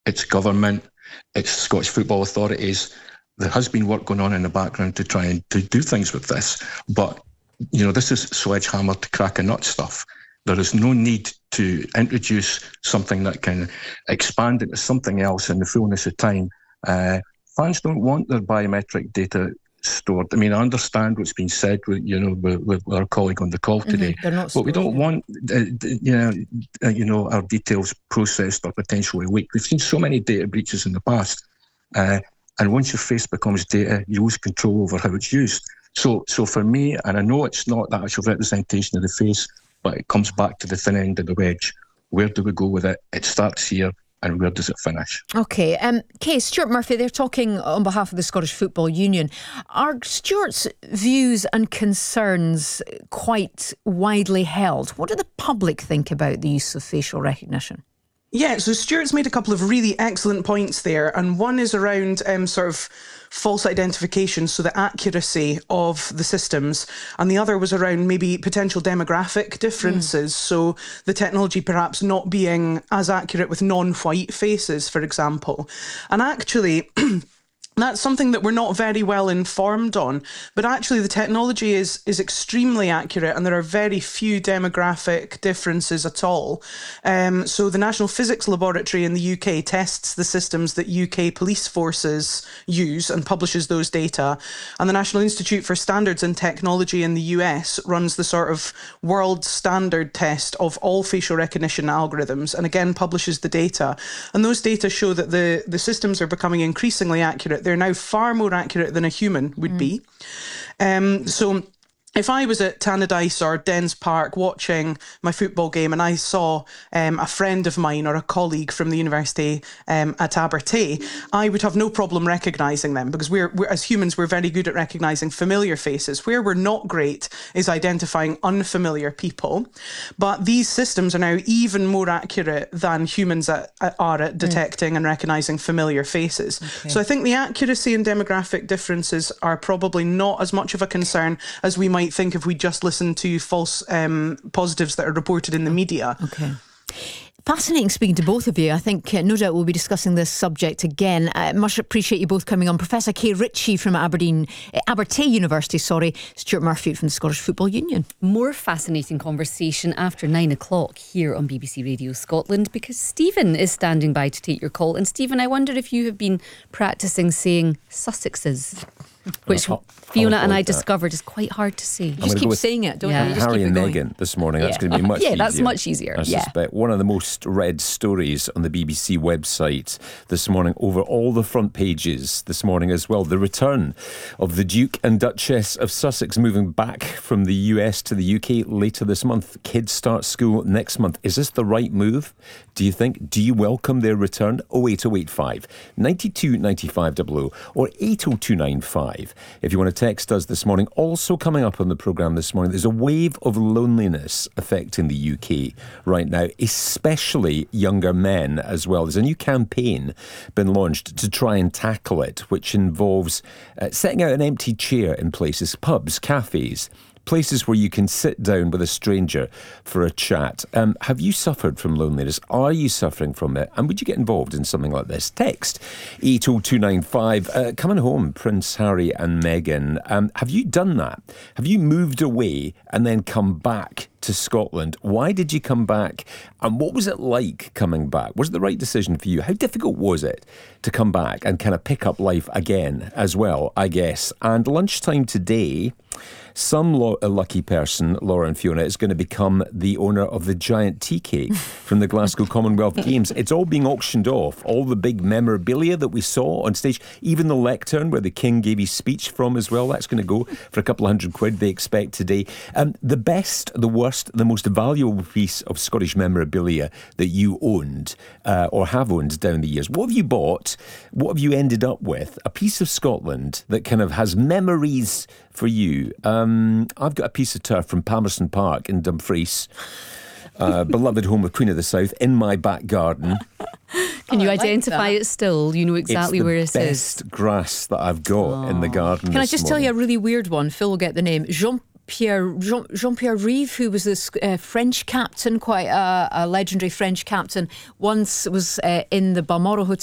it's government, it's Scottish football authorities. There has been work going on in the background to try and to do things with this, but this is sledgehammer to crack a nut stuff. There is no need to introduce something that can expand into something else in the fullness of time. Fans don't want their biometric data stored. I mean, I understand what's been said with our colleague on the call today, but we don't want our details processed or potentially leaked. We've seen so many data breaches in the past, and once your face becomes data, you lose control over how it's used. So for me, and I know it's not that actual representation of the face, but it comes back to the thin end of the wedge. Where do we go with it? It starts here. And where does it finish? OK. Kay, Stuart Murphy, they're talking on behalf of the Scottish Football Union. Are Stuart's views and concerns quite widely held? What do the public think about the use of facial recognition? Yeah, so Stuart's made a couple of really excellent points there, and one is around sort of false identification, so the accuracy of the systems, and the other was around maybe potential demographic differences, so the technology perhaps not being as accurate with non-white faces, for example. And actually that's something that we're not very well informed on, but actually the technology is extremely accurate, and there are very few demographic differences at all. So the National Physics Laboratory in the UK tests the systems that UK police forces use and publishes those data, and the National Institute for Standards and Technology in the US runs the sort of world standard test of all facial recognition algorithms, and again publishes the data. And those data show that the systems are becoming increasingly accurate. They're now far more accurate than a human would be. So if I was at Tannadice or Dens Park watching my football game and I saw a friend of mine or a colleague from the university at Abertay, I would have no problem recognising them, because we're as humans, we're very good at recognising familiar faces. Where we're not great is identifying unfamiliar people. But these systems are now even more accurate than humans are at detecting and recognising familiar faces. Okay. So I think the accuracy and demographic differences are probably not as much of a concern as we might think if we just listen to false positives that are reported in the media. Okay. Fascinating speaking to both of you. I think no doubt we'll be discussing this subject again. Much appreciate you both coming on. Professor Kay Ritchie from Abertay University, Stuart Murphy from the Scottish Football Union. More fascinating conversation after 9 o'clock here on BBC Radio Scotland, because Stephen is standing by to take your call. And Stephen, I wonder if you have been practising saying Sussexes, which Fiona and I discovered is quite hard to say. You just keep saying it, don't you? Harry and Meghan this morning. That's going to be much easier. Yeah, that's much easier. I suspect one of the most read stories on the BBC website this morning, over all the front pages this morning as well. The return of the Duke and Duchess of Sussex moving back from the US to the UK later this month. Kids start school next month. Is this the right move, do you think? Do you welcome their return? 08085 92 95 00 or 80295 if you want to text us this morning. Also coming up on the programme this morning, there's a wave of loneliness affecting the UK right now, especially younger men as well. There's a new campaign been launched to try and tackle it, which involves setting out an empty chair in places, pubs, cafes, places where you can sit down with a stranger for a chat. Have you suffered from loneliness? Are you suffering from it? And would you get involved in something like this? Text 80295. Coming home, Prince Harry and Meghan. Have you done that? Have you moved away and then come back to Scotland? Why did you come back? And what was it like coming back? Was it the right decision for you? How difficult was it to come back and kind of pick up life again as well, I guess? And lunchtime today, some lucky person, Laura and Fiona, is going to become the owner of the giant tea cake from the Glasgow Commonwealth Games. It's all being auctioned off. All the big memorabilia that we saw on stage, even the lectern where the King gave his speech from as well, that's going to go for a couple of £100 they expect today. The best, the worst, the most valuable piece of Scottish memorabilia that you owned or have owned down the years. What have you bought? What have you ended up with? A piece of Scotland that kind of has memories for you. I've got a piece of turf from Palmerston Park in Dumfries, beloved home of Queen of the South, in my back garden. Can you identify it still? You know exactly where it is. It's the best grass that I've got in the garden. Can I just tell you a really weird one? Phil will get the name. Jean-Pierre Rive, who was this French captain, quite a legendary French captain, once was in the Balmoral Hotel